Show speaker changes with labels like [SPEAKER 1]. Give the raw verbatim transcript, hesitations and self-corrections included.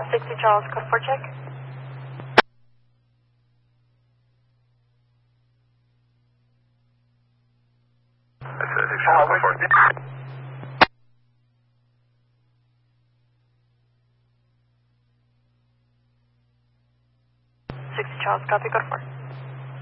[SPEAKER 1] sixty Charles, code four check.
[SPEAKER 2] That's uh, six Charles, code four.
[SPEAKER 1] sixty Charles, copy, code four.